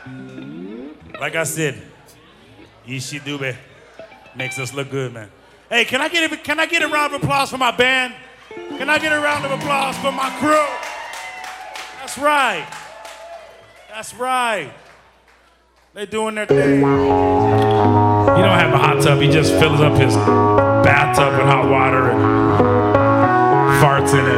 Like I said, Ishi Dube makes us look good, man. Hey, can I get a round of applause for my band? Can I get a round of applause for my crew? That's right. That's right. They're doing their thing. You don't have a hot tub. He just fills up his bathtub with hot water and farts in it.